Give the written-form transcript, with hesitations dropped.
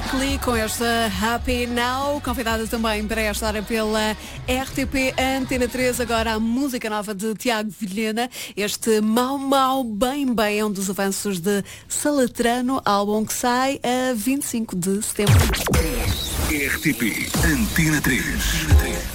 Weekly com esta Happy Now, convidada também para esta hora pela RTP Antena 3, agora a música nova de Tiago Vilhena, este Mau Mau Bem Bem, é um dos avanços de Salatrano, álbum que sai a 25 de setembro. RTP Antena 3.